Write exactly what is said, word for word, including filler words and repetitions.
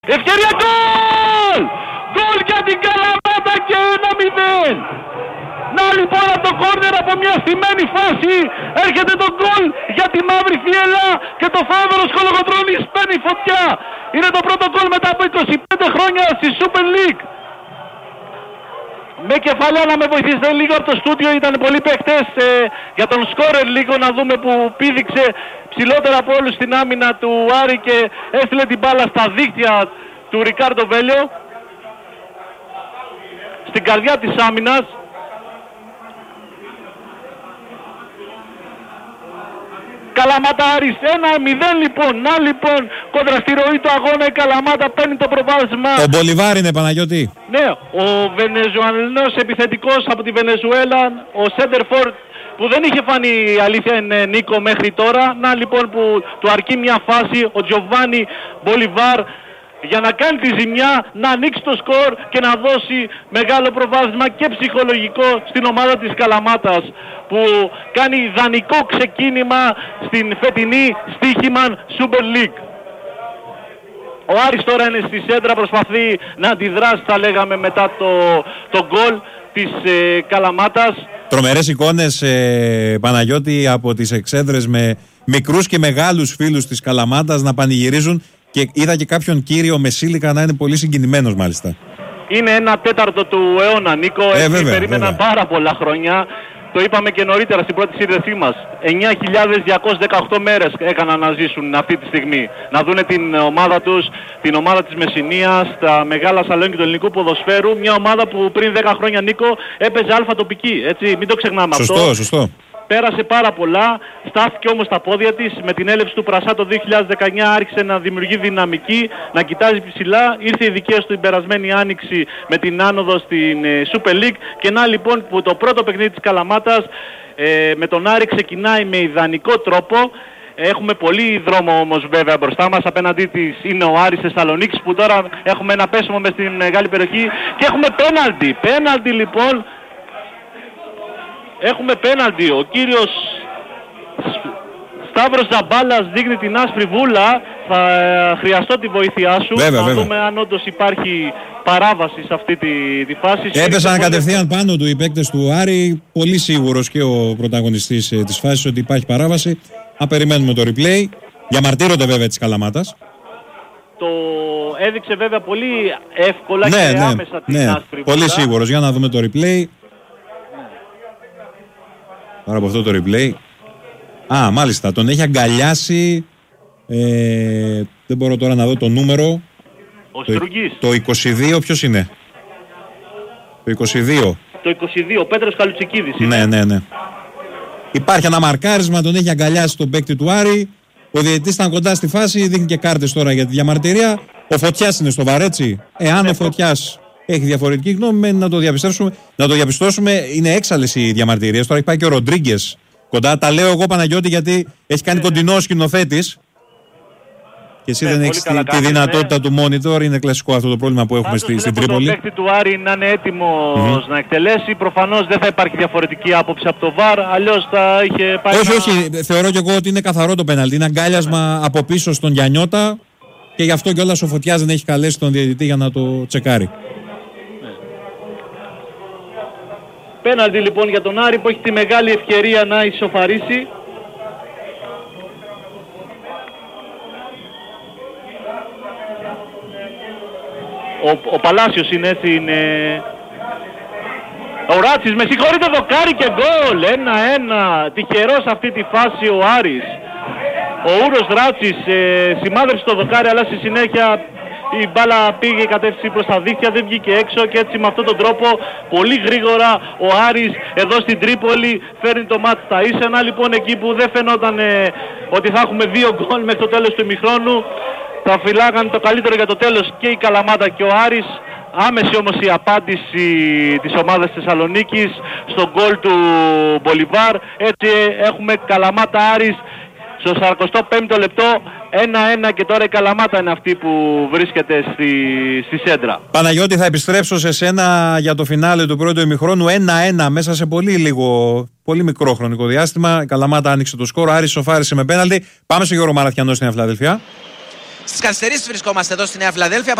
Ευκαιρία γκολ! Γκολ για την Καλαμάτα και ένα μηδέν. Να λοιπόν από το κόρνερ από μια στημένη φάση έρχεται το γκολ για τη Μαύρη Φιέλα και το Θόδωρος Κολοκοτρώνης παίρνει φωτιά. Είναι το πρώτο γκολ μετά από είκοσι πέντε χρόνια στη Super League. Με κεφαλιά να με βοηθήσετε λίγο από το στούντιο, ήταν πολλοί παίκτες ε, για τον σκόρερ λίγο να δούμε που πήδηξε ψηλότερα από όλους στην άμυνα του Άρη και έστειλε την μπάλα στα δίκτυα του Ρικάρντο Βέλιο στην καρδιά της άμυνας. Καλαμάτα Άρης ένα μηδέν λοιπόν. Να λοιπόν κόντρα στη ροή του αγώνα η Καλαμάτα παίρνει το προβάδισμα. Ο Μπολιβάρ είναι, Παναγιώτη. Ναι, ο Βενεζουαλινός επιθετικός από τη Βενεζουέλα, ο Σέντερφορ που δεν είχε φανεί αλήθεια είναι Νίκο μέχρι τώρα. Να λοιπόν που του αρκεί μια φάση ο Τζοβάνι Μπολιβάρ για να κάνει τη ζημιά, να ανοίξει το σκορ και να δώσει μεγάλο προβάδισμα και ψυχολογικό στην ομάδα της Καλαμάτας που κάνει ιδανικό ξεκίνημα στην φετινή Στοίχημαν Super League. Ο Άρης τώρα είναι στη σέντρα, προσπαθεί να αντιδράσει θα λέγαμε μετά το, το γκολ της ε, Καλαμάτας. Τρομερές εικόνες ε, Παναγιώτη από τις εξέδρες με μικρούς και μεγάλους φίλους της Καλαμάτας να πανηγυρίζουν. Και είδα και κάποιον κύριο Μεσίλικα να είναι πολύ συγκινημένος μάλιστα. Είναι ένα τέταρτο του αιώνα, Νίκο. Ε, Έτσι βέβαια, περίμεναν βέβαια. πάρα πολλά χρόνια. Το είπαμε και νωρίτερα στην πρώτη σύνδεσή μας. εννιά χιλιάδες διακόσιες δεκαοκτώ μέρες έκαναν να ζήσουν αυτή τη στιγμή. Να δούνε την ομάδα τους, την ομάδα της Μεσσηνίας, τα μεγάλα σαλόνια του ελληνικού ποδοσφαίρου. Μια ομάδα που πριν δέκα χρόνια, Νίκο, έπαιζε αλφα τοπική. Έτσι, μην το ξεχνάμε σωστό, αυτό. Σωστό, σωστό. Πέρασε πάρα πολλά, στάθηκε όμως στα πόδια της, με την έλευση του Πρασά το δύο χιλιάδες δεκαεννιά άρχισε να δημιουργεί δυναμική, να κοιτάζει ψηλά, ήρθε η δική του την περασμένη άνοιξη με την άνοδο στην ε, Super League και να λοιπόν που το πρώτο παιχνίδι της Καλαμάτας ε, με τον Άρη ξεκινάει με ιδανικό τρόπο. Έχουμε πολύ δρόμο όμως βέβαια μπροστά μας, απέναντί της είναι ο Άρης Θεσσαλονίκης που τώρα έχουμε ένα πέσιμο μες στην μεγάλη περιοχή και έχουμε πέναλτι, πέναλτι λοιπόν. Έχουμε πέναλτι, ο κύριος Σταύρος Ζαμπάλας δείχνει την άσπρη βούλα, θα χρειαστώ τη βοήθειά σου, βέβαια, θα βέβαια. δούμε αν όντως υπάρχει παράβαση σε αυτή τη, τη φάση. Έπεσαν κατευθείαν πάνω του οι παίκτες του Άρη, πολύ σίγουρος και ο πρωταγωνιστής ε, της φάσης ότι υπάρχει παράβαση. Να περιμένουμε το replay, διαμαρτύρονται βέβαια της Καλαμάτας. Το έδειξε βέβαια πολύ εύκολα ναι, και ναι, άμεσα την ναι, άσπρη βούλα. Πολύ σίγουρος, για να δούμε το replay. Τώρα από αυτό το replay. Α, μάλιστα, τον έχει αγκαλιάσει. Ε, δεν μπορώ τώρα να δω το νούμερο. Ο το, Στρούγκης. Το είκοσι δύο, ποιος είναι? Το είκοσι δύο. Το είκοσι δύο, ο Πέτρος Καλουτσικίδης. Ναι, ναι, ναι. Υπάρχει ένα μαρκάρισμα, τον έχει αγκαλιάσει τον παίκτη του Άρη. Ο διαιτητής ήταν κοντά στη φάση, δίνει και κάρτες τώρα για τη διαμαρτυρία. Ο Φωτιάς είναι στο βαρ, έτσι. Εάν ο Φωτιάς έχει διαφορετική γνώμη, μένει να το διαπιστώσουμε. Να το διαπιστώσουμε, είναι έξαλλες οι διαμαρτυρίες. Τώρα έχει πάει και ο Ροντρίγκες κοντά. Τα λέω εγώ, Παναγιώτη, γιατί έχει κάνει κοντινό σκηνοθέτης. Και εσύ ναι, δεν έχεις τη, τη δυνατότητα του monitor. Είναι κλασικό αυτό το πρόβλημα που έχουμε στη, στην Τρίπολη. Το παίκτη του Άρη να είναι έτοιμος mm-hmm. να εκτελέσει. Προφανώς δεν θα υπάρχει διαφορετική άποψη από το βαρ. Αλλιώς θα είχε πάει. Όχι, να... όχι. Θεωρώ και εγώ ότι είναι καθαρό το πέναλτι. Είναι αγκάλιασμα ναι. από πίσω στον Γιαννιώτα. Και γι' αυτό κιόλας ο Φωτιάς δεν έχει καλέσει τον διαιτητή για να το τσεκάρει. Πέναλτι λοιπόν για τον Άρη που έχει τη μεγάλη ευκαιρία να ισοφαρίσει. Ο, ο Παλάσιος είναι έτσι, είναι... Ο Ράτσης, με συγχωρείτε, δοκάρι και γκολ. Ένα-ένα. Τυχερός αυτή τη φάση ο Άρης. Ο Ούρος Ράτσης ε, σημάδεψε το δοκάρι, αλλά στη συνέχεια η μπάλα πήγε κατεύθυνση προς τα δίχτυα, δεν βγήκε έξω και έτσι με αυτόν τον τρόπο πολύ γρήγορα ο Άρης εδώ στην Τρίπολη φέρνει το μάτς στα ίσα. Ένα λοιπόν εκεί που δεν φαινόταν ε, ότι θα έχουμε δύο γκολ μέχρι το τέλος του ημιχρόνου. Θα φυλάγαν το καλύτερο για το τέλος και η Καλαμάτα και ο Άρης. Άμεση όμως η απάντηση της ομάδας της Θεσσαλονίκης στον γκολ του Μπολιβάρ. Έτσι έχουμε Καλαμάτα Άρης στο σαρανταπέμπτο πέμπτο λεπτό, ένα-ένα και τώρα η Καλαμάτα είναι αυτή που βρίσκεται στη, στη σέντρα. Παναγιώτη, θα επιστρέψω σε σένα για το φινάλε του πρώτου ημιχρόνου. ένα-ένα μέσα σε πολύ λίγο, πολύ μικρό χρονικό διάστημα. Η Καλαμάτα άνοιξε το σκορ, Άρης σοφάρισε με πέναλτι. Πάμε στο Γιώργο Μαραθιανό στην Φιλαδελφία. Στις καθυστερήσεις βρισκόμαστε εδώ στη Νέα Φιλαδέλφια.